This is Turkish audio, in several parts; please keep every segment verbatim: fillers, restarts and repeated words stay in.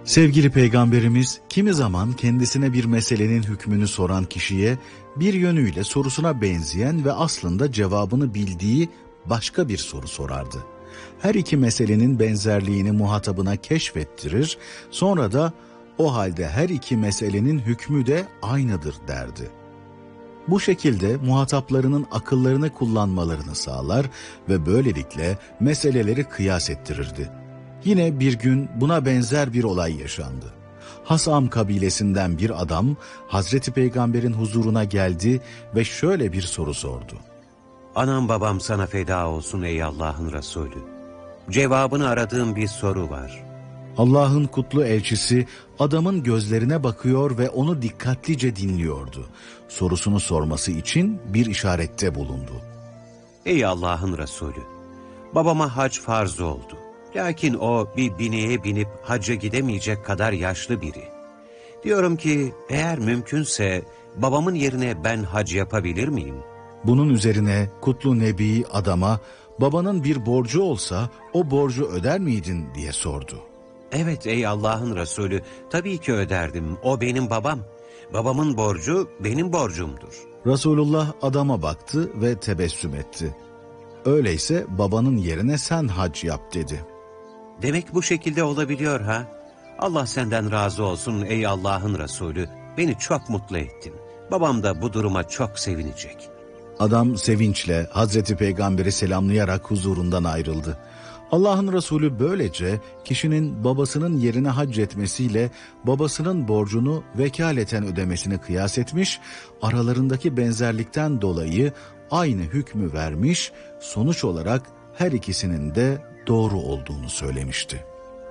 Sevgili Peygamberimiz kimi zaman kendisine bir meselenin hükmünü soran kişiye bir yönüyle sorusuna benzeyen ve aslında cevabını bildiği başka bir soru sorardı. Her iki meselenin benzerliğini muhatabına keşfettirir, sonra da o halde her iki meselenin hükmü de aynıdır derdi. Bu şekilde muhataplarının akıllarını kullanmalarını sağlar ve böylelikle meseleleri kıyas ettirirdi. Yine bir gün buna benzer bir olay yaşandı. Hasam kabilesinden bir adam Hazreti Peygamber'in huzuruna geldi ve şöyle bir soru sordu. Anam babam sana feda olsun ey Allah'ın Resulü. Cevabını aradığım bir soru var. Allah'ın kutlu elçisi adamın gözlerine bakıyor ve onu dikkatlice dinliyordu. Sorusunu sorması için bir işarette bulundu. Ey Allah'ın Resulü, babama hac farz oldu. Lakin o bir bineğe binip hacca gidemeyecek kadar yaşlı biri. Diyorum ki eğer mümkünse babamın yerine ben hac yapabilir miyim? Bunun üzerine kutlu Nebi adama babanın bir borcu olsa o borcu öder miydin diye sordu. Evet ey Allah'ın Resulü, tabii ki öderdim. O benim babam. Babamın borcu benim borcumdur. Resulullah adama baktı ve tebessüm etti. Öyleyse babanın yerine sen hac yap dedi. Demek bu şekilde olabiliyor ha? Allah senden razı olsun ey Allah'ın Resulü. Beni çok mutlu ettin. Babam da bu duruma çok sevinecek. Adam sevinçle Hazreti Peygamber'i selamlayarak huzurundan ayrıldı. Allah'ın Resulü böylece kişinin babasının yerine hac etmesiyle babasının borcunu vekaleten ödemesini kıyas etmiş, aralarındaki benzerlikten dolayı aynı hükmü vermiş, sonuç olarak her ikisinin de doğru olduğunu söylemişti.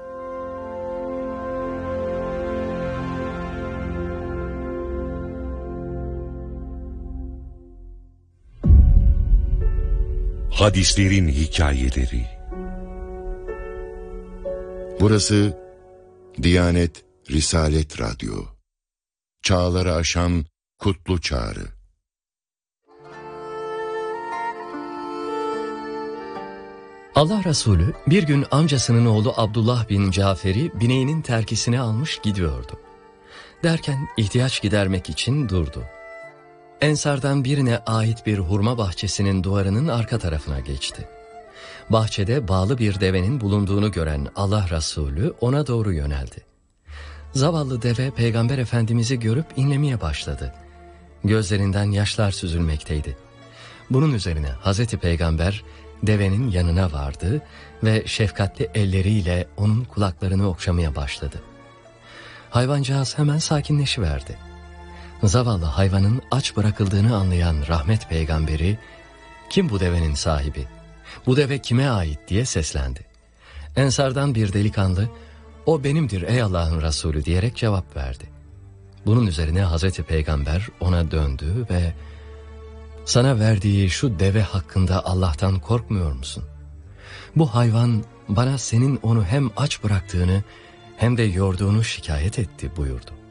Hadislerin hikayeleri. Burası Diyanet Risalet Radyo. Çağları aşan kutlu çağrı. Allah Resulü bir gün amcasının oğlu Abdullah bin Cafer'i bineğinin terkisine almış gidiyordu. Derken ihtiyaç gidermek için durdu. Ensardan birine ait bir hurma bahçesinin duvarının arka tarafına geçti. Bahçede bağlı bir devenin bulunduğunu gören Allah Resulü ona doğru yöneldi. Zavallı deve Peygamber Efendimiz'i görüp inlemeye başladı. Gözlerinden yaşlar süzülmekteydi. Bunun üzerine Hazreti Peygamber devenin yanına vardı ve şefkatli elleriyle onun kulaklarını okşamaya başladı. Hayvancağız hemen sakinleşiverdi. Zavallı hayvanın aç bırakıldığını anlayan rahmet peygamberi, "Kim bu devenin sahibi? Bu deve kime ait?" diye seslendi. Ensardan bir delikanlı, "O benimdir ey Allah'ın Resulü" diyerek cevap verdi. Bunun üzerine Hazreti Peygamber ona döndü ve "Sana verdiği şu deve hakkında Allah'tan korkmuyor musun? Bu hayvan bana senin onu hem aç bıraktığını hem de yorduğunu şikayet etti" buyurdu.